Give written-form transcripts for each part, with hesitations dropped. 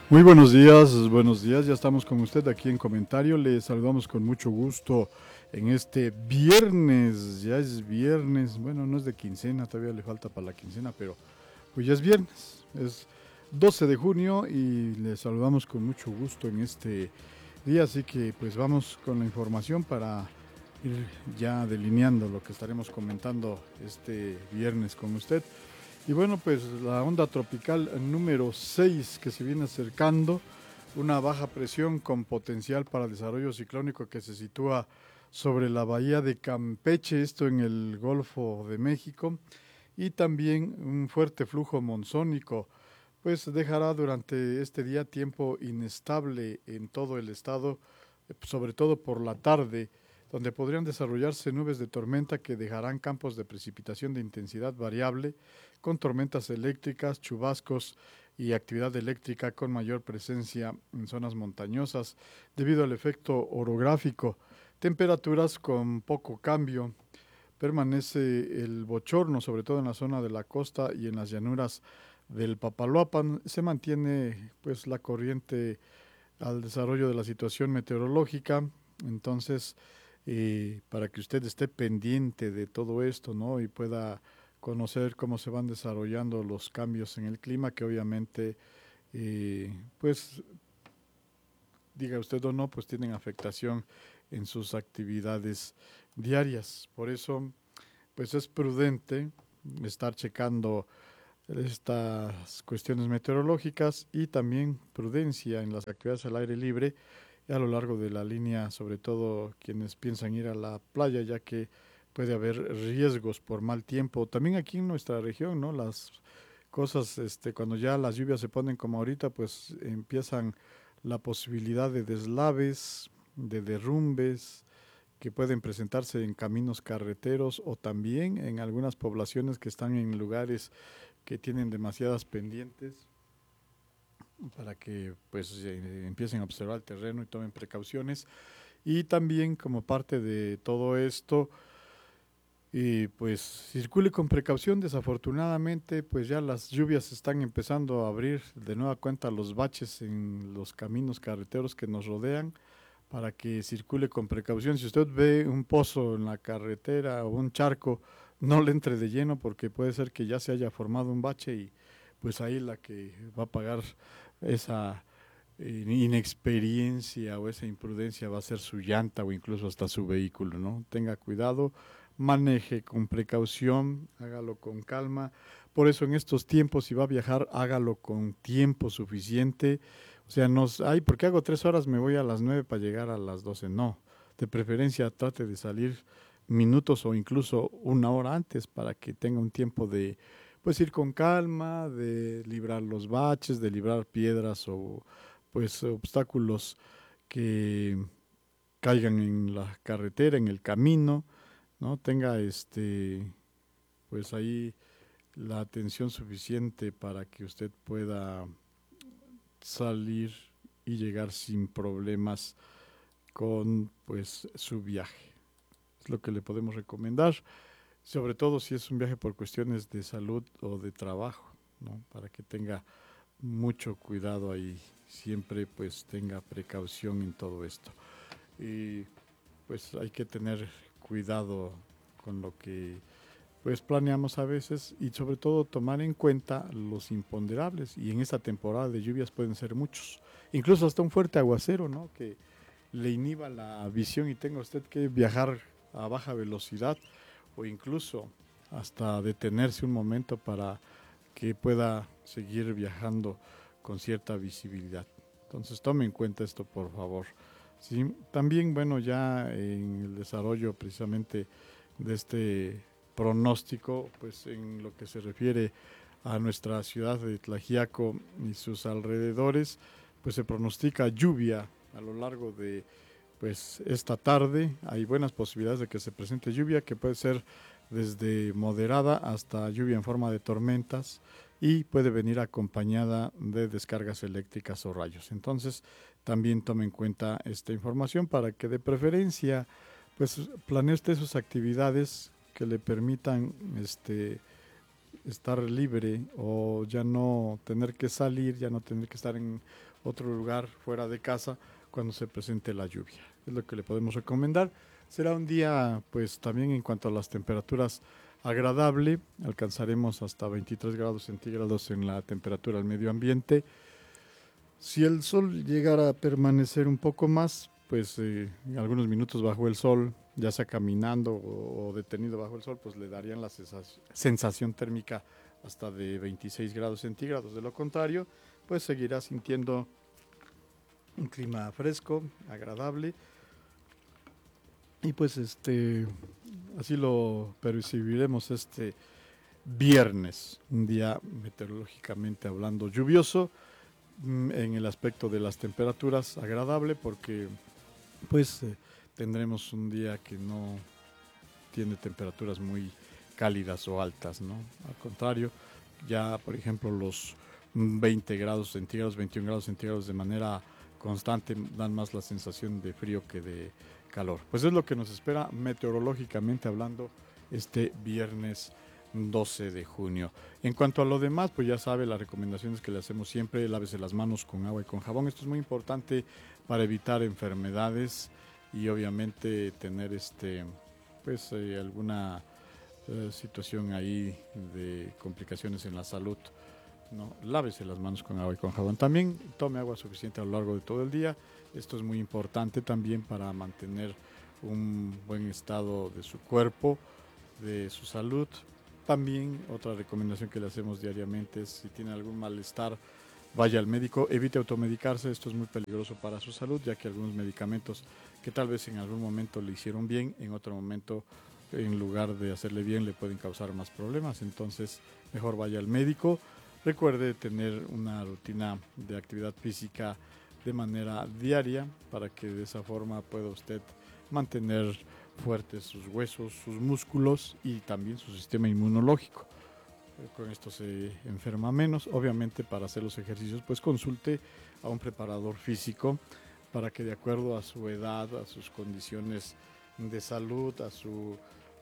Muy buenos días, ya estamos con usted aquí en comentario, le saludamos con mucho gusto en este viernes, ya es viernes, bueno, no es de quincena, todavía le falta para la quincena, pero pues ya es viernes, es 12 de junio y le saludamos con mucho gusto en este día, así que pues vamos con la información para ir ya delineando lo que estaremos comentando este viernes con usted. Y bueno, pues la onda tropical número 6 que se viene acercando, una baja presión con potencial para desarrollo ciclónico que se sitúa sobre la bahía de Campeche, esto en el Golfo de México, y también un fuerte flujo monzónico, pues dejará durante este día tiempo inestable en todo el estado, sobre todo por la tarde, donde podrían desarrollarse nubes de tormenta que dejarán campos de precipitación de intensidad variable, con tormentas eléctricas, chubascos y actividad eléctrica con mayor presencia en zonas montañosas debido al efecto orográfico. Temperaturas con poco cambio. Permanece el bochorno, sobre todo en la zona de la costa y en las llanuras del Papaloapan. Se mantiene pues la corriente al desarrollo de la situación meteorológica. Entonces, para que usted esté pendiente de todo esto, ¿no? Y pueda conocer cómo se van desarrollando los cambios en el clima, que obviamente, pues, diga usted o no, pues tienen afectación en sus actividades diarias. Por eso, pues es prudente estar checando estas cuestiones meteorológicas y también prudencia en las actividades al aire libre a lo largo de la línea, sobre todo quienes piensan ir a la playa, ya que puede haber riesgos por mal tiempo. También aquí en nuestra región, ¿no? Las cosas, cuando ya las lluvias se ponen como ahorita, pues empiezan la posibilidad de deslaves, de derrumbes, que pueden presentarse en caminos carreteros o también en algunas poblaciones que están en lugares que tienen demasiadas pendientes para que pues empiecen a observar el terreno y tomen precauciones. Y también como parte de todo esto, pues circule con precaución. Desafortunadamente, pues ya las lluvias están empezando a abrir de nueva cuenta los baches en los caminos carreteros que nos rodean para que circule con precaución. Si usted ve un pozo en la carretera o un charco, no le entre de lleno porque puede ser que ya se haya formado un bache y pues ahí la que va a pagar esa inexperiencia o esa imprudencia va a ser su llanta o incluso hasta su vehículo, ¿no? Tenga cuidado, maneje con precaución, hágalo con calma. Por eso en estos tiempos, si va a viajar, hágalo con tiempo suficiente. O sea, no, ay, ¿por qué hago 3 horas? Me voy a las 9 para llegar a las 12. No, de preferencia trate de salir minutos o incluso una hora antes para que tenga un tiempo de, pues ir con calma, de librar los baches, de librar piedras o pues obstáculos que caigan en la carretera, en el camino, ¿no? Tenga pues ahí la atención suficiente para que usted pueda salir y llegar sin problemas con pues su viaje. Es lo que le podemos recomendar, sobre todo si es un viaje por cuestiones de salud o de trabajo, ¿no? Para que tenga mucho cuidado ahí, siempre pues tenga precaución en todo esto. Y pues hay que tener cuidado con lo que pues planeamos a veces y sobre todo tomar en cuenta los imponderables y en esta temporada de lluvias pueden ser muchos, incluso hasta un fuerte aguacero, ¿no? Que le inhiba la visión y tenga usted que viajar a baja velocidad o incluso hasta detenerse un momento para que pueda seguir viajando con cierta visibilidad. Entonces tome en cuenta esto, por favor. Sí, también, bueno, ya en el desarrollo precisamente de este pronóstico, pues en lo que se refiere a nuestra ciudad de Tlaxiaco y sus alrededores, pues se pronostica lluvia a lo largo de pues esta tarde. Hay buenas posibilidades de que se presente lluvia, que puede ser desde moderada hasta lluvia en forma de tormentas y puede venir acompañada de descargas eléctricas o rayos. Entonces, también tome en cuenta esta información para que de preferencia pues planee usted sus actividades que le permitan estar libre o ya no tener que salir, ya no tener que estar en otro lugar fuera de casa cuando se presente la lluvia. Es lo que le podemos recomendar. Será un día, pues también en cuanto a las temperaturas, agradable. Alcanzaremos hasta 23 grados centígrados en la temperatura del medio ambiente. Si el sol llegara a permanecer un poco más, pues algunos minutos bajo el sol, ya sea caminando o detenido bajo el sol, pues le darían la sensación térmica hasta de 26 grados centígrados. De lo contrario, pues seguirá sintiendo un clima fresco, agradable. Y pues así lo percibiremos este viernes, un día meteorológicamente hablando lluvioso, en el aspecto de las temperaturas agradable, porque pues tendremos un día que no tiene temperaturas muy cálidas o altas, ¿no? Al contrario, ya por ejemplo los 20 grados centígrados, 21 grados centígrados de manera constante dan más la sensación de frío que de calor. Pues es lo que nos espera meteorológicamente hablando este viernes 12 de junio. En cuanto a lo demás, pues ya sabe las recomendaciones que le hacemos siempre: lávese las manos con agua y con jabón. Esto es muy importante para evitar enfermedades y obviamente tener pues alguna situación ahí de complicaciones en la salud, ¿no? Lávese las manos con agua y con jabón. También tome agua suficiente a lo largo de todo el día. Esto es muy importante también para mantener un buen estado de su cuerpo, de su salud. También otra recomendación que le hacemos diariamente es: si tiene algún malestar, vaya al médico, evite automedicarse. Esto es muy peligroso para su salud, ya que algunos medicamentos que tal vez en algún momento le hicieron bien, en otro momento, en lugar de hacerle bien, le pueden causar más problemas. Entonces, mejor vaya al médico. Recuerde tener una rutina de actividad física de manera diaria para que de esa forma pueda usted mantener fuertes sus huesos, sus músculos y también su sistema inmunológico. Con esto se enferma menos. Obviamente, para hacer los ejercicios, pues consulte a un preparador físico para que, de acuerdo a su edad, a sus condiciones de salud, a su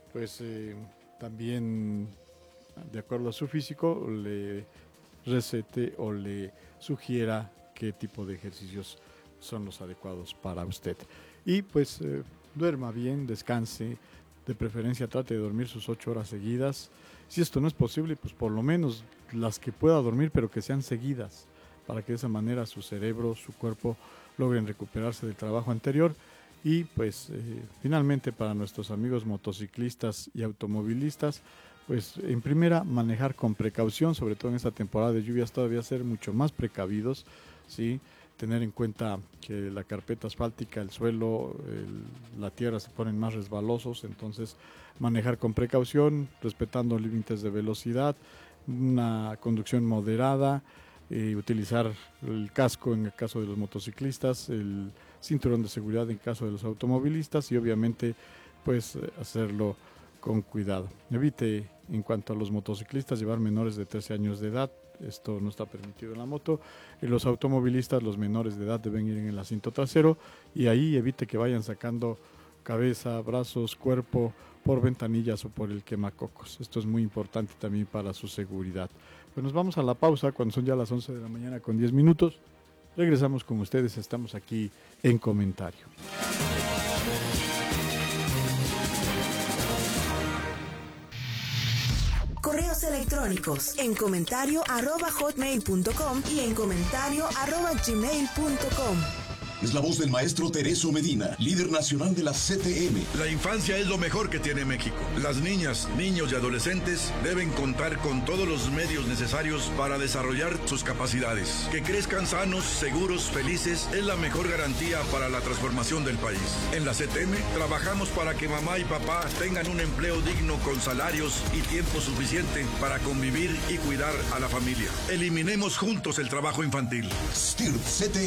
también de acuerdo a su físico, le recete o le sugiera qué tipo de ejercicios son los adecuados para usted. Y pues duerma bien, descanse, de preferencia trate de dormir sus 8 horas seguidas. Si esto no es posible, pues por lo menos las que pueda dormir, pero que sean seguidas, para que de esa manera su cerebro, su cuerpo logren recuperarse del trabajo anterior. Y pues finalmente, para nuestros amigos motociclistas y automovilistas, pues en primera, manejar con precaución, sobre todo en esta temporada de lluvias, todavía ser mucho más precavidos, ¿sí? Tener en cuenta que la carpeta asfáltica, el suelo, la tierra se ponen más resbalosos, entonces manejar con precaución, respetando límites de velocidad, una conducción moderada, utilizar el casco en el caso de los motociclistas, el cinturón de seguridad en el caso de los automovilistas y obviamente pues hacerlo con cuidado. Evite, en cuanto a los motociclistas, llevar menores de 13 años de edad. Esto no está permitido en la moto. Y los automovilistas, los menores de edad, deben ir en el asiento trasero y ahí evite que vayan sacando cabeza, brazos, cuerpo por ventanillas o por el quemacocos. Esto es muy importante también para su seguridad. Pues nos vamos a la pausa cuando son ya las 11 de la mañana con 10 minutos. Regresamos con ustedes, estamos aquí en Comentario. Correos electrónicos en comentario@hotmail.com y en comentario@gmail.com. Es la voz del maestro Tereso Medina, líder nacional de la CTM. La infancia es lo mejor que tiene México. Las niñas, niños y adolescentes deben contar con todos los medios necesarios para desarrollar sus capacidades. Que crezcan sanos, seguros, felices es la mejor garantía para la transformación del país. En la CTM trabajamos para que mamá y papá tengan un empleo digno con salarios y tiempo suficiente para convivir y cuidar a la familia. Eliminemos juntos el trabajo infantil. STIRP CTM.